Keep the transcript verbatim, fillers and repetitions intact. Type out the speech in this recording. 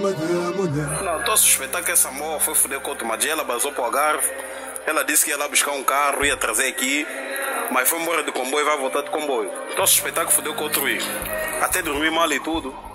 Não, estou a suspeitar que essa moça foi foder com outro Madia, ela basou para o Algarve. Ela disse que ia lá buscar um carro, ia trazer aqui, mas foi embora de comboio e vai voltar de comboio. Estou a suspeitar que fodeu com outro ir. Até dormir mal e tudo.